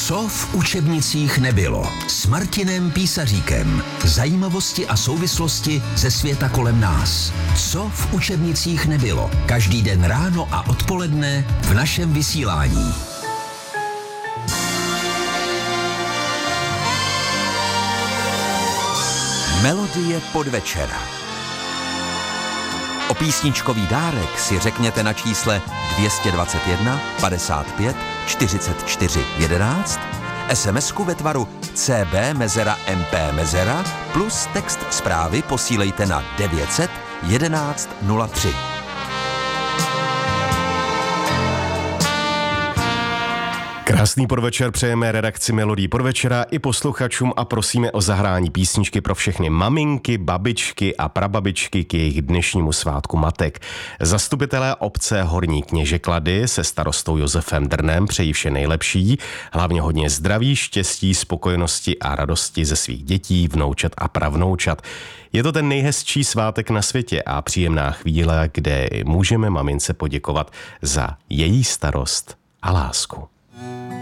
Co v učebnicích nebylo? S Martinem Písaříkem. Zajímavosti a souvislosti ze světa kolem nás. Co v učebnicích nebylo? Každý den ráno a odpoledne v našem vysílání. Melodie podvečera. O písničkový dárek si řekněte na čísle 221 55 44 11, SMS-ku ve tvaru CB mezera MP mezera plus text zprávy posílejte na 900 11 03. Krásný podvečer přejeme redakci Melodii podvečera i posluchačům a prosíme o zahrání písničky pro všechny maminky, babičky a prababičky k jejich dnešnímu svátku matek. Zastupitelé obce Horní Kněžeklady se starostou Josefem Drnem přejí vše nejlepší, hlavně hodně zdraví, štěstí, spokojenosti a radosti ze svých dětí, vnoučat a pravnoučat. Je to ten nejhezčí svátek na světě a příjemná chvíle, kde můžeme mamince poděkovat za její starost a lásku.